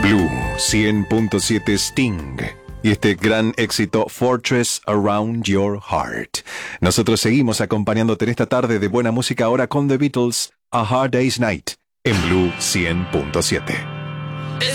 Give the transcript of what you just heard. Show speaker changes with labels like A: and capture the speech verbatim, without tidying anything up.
A: Blue cien punto siete Sting y este gran éxito Fortress Around Your Heart. Nosotros seguimos acompañándote en esta tarde de buena música ahora con The Beatles, A Hard Day's Night, en Blue cien punto siete.